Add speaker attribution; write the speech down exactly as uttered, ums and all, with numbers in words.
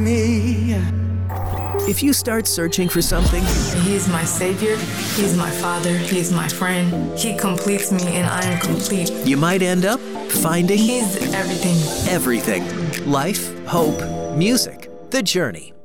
Speaker 1: me.
Speaker 2: If you start searching for something,
Speaker 3: He's my savior, he's my father, he's my friend. He completes me and I am complete.
Speaker 2: you might end up finding
Speaker 3: He's everything.
Speaker 2: everything. Life, hope, music, the journey.